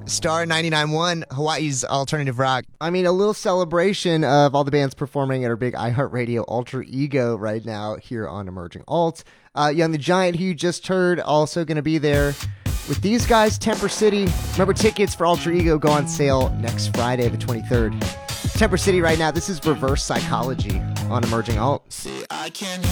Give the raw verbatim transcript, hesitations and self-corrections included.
Star ninety-nine point one, Hawaii's alternative rock. I mean, a little celebration of all the bands performing at our big iHeartRadio Alter Ego right now here on Emerging Alt. Uh, Young the Giant, who you just heard, also going to be there with these guys, Temper City. Remember, tickets for Alter Ego go on sale next Friday, the twenty-third. Temper City right now. This is Reverse Psychology on Emerging Alt. See, I can't